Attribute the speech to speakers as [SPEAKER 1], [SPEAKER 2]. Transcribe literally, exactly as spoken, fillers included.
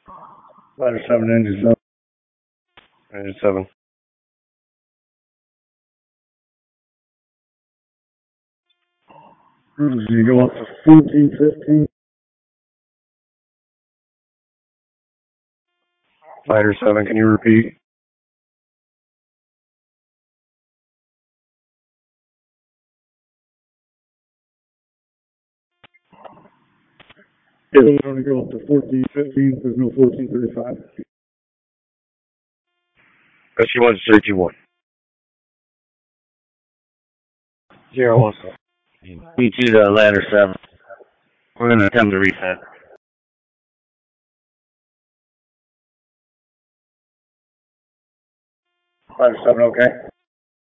[SPEAKER 1] Ladder seven, engine seven. Engine seven. Cruise, you go up to fourteen fifteen. Ladder seven, can you repeat? It's going to go up to fourteen fifteen. There's no fourteen thirty-five. She wants three two one. Zero one. B two to ladder seven. We're going to attempt to reset. Ladder seven, okay?